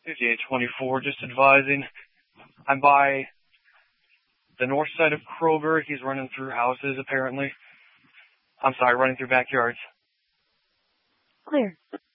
5824, just advising. I'm by the north side of Kroger. He's running through houses, apparently. I'm sorry, running through backyards. Clear.